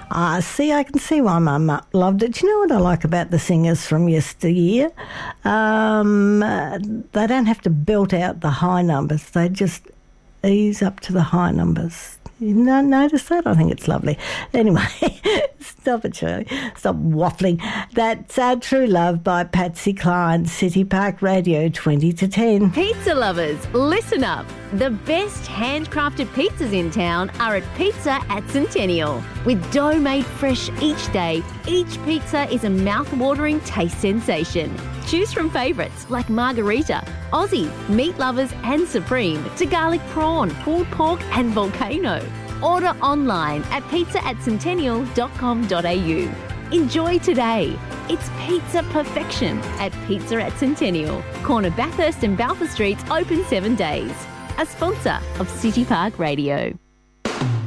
See, I can see why my mum loved it. Do you know what I like about the singers from yesteryear? They don't have to belt out the high numbers. They just ease up to the high numbers. You notice that? I think it's lovely. Anyway, stop it, Shirley. Stop waffling. That's True Love by Patsy Cline, City Park Radio, 20 to 10. Pizza lovers, listen up. The best handcrafted pizzas in town are at Pizza at Centennial. With dough made fresh each day, each pizza is a mouth-watering taste sensation. Choose from favourites like Margarita, Aussie, Meat Lovers and Supreme, to garlic prawn, pulled pork and volcano. Order online at pizzaatcentennial.com.au. Enjoy today. It's pizza perfection at Pizza at Centennial. Corner Bathurst and Balfour Streets, open 7 days. A sponsor of City Park Radio.